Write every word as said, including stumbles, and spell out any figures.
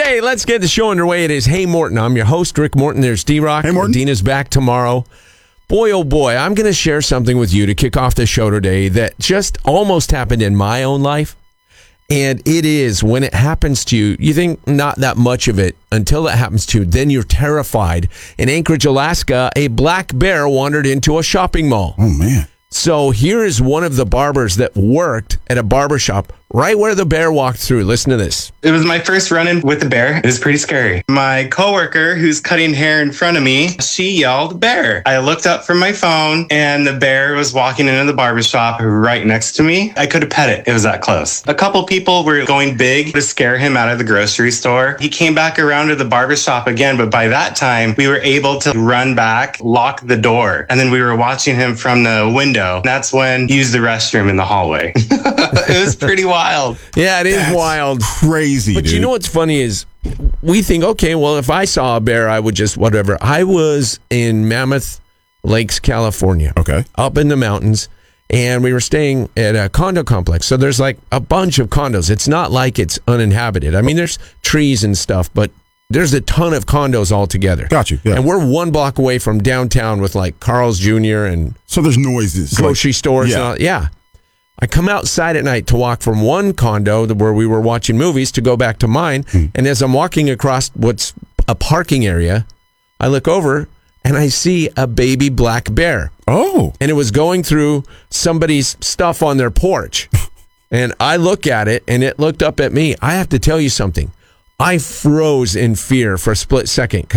Okay, let's get the show underway. It is Hey Morton. I'm your host, Rick Morton. There's D-Rock. Hey, Morton. Dina's back tomorrow. Boy, oh boy, I'm going to share something with you to kick off the show today that just almost happened in my own life. And it is, when it happens to you, you think not that much of it until it happens to you. Then you're terrified. In Anchorage, Alaska, a black bear wandered into a shopping mall. Oh, man. So here is one of the barbers that worked at a barbershop right where the bear walked through. Listen to this. It was my first run-in with the bear. It was pretty scary. My coworker, who's cutting hair in front of me, she yelled, "Bear!" I looked up from my phone, and the bear was walking into the barbershop right next to me. I could have pet it. It was that close. A couple people were going big to scare him out of the grocery store. He came back around to the barbershop again, but by that time, we were able to run back, lock the door, and then we were watching him from the window. That's when he used the restroom in the hallway. It was pretty wild. Wild. Yeah, it is That's wild. Crazy, But dude. you know what's funny is we think, okay, well, if I saw a bear, I would just whatever. I was in Mammoth Lakes, California. Okay. Up in the mountains, and we were staying at a condo complex. So there's like a bunch of condos. It's not like it's uninhabited. I mean, there's trees and stuff, but there's a ton of condos all together. Got you, yeah. And we're one block away from downtown with like Carl's Junior and So there's noises. grocery like, stores. Yeah. And all, yeah. I come outside at night to walk from one condo where we were watching movies to go back to mine. Hmm. And as I'm walking across what's a parking area, I look over and I see a baby black bear. Oh. And it was going through somebody's stuff on their porch. And I look at it and it looked up at me. I have to tell you something. I froze in fear for a split second.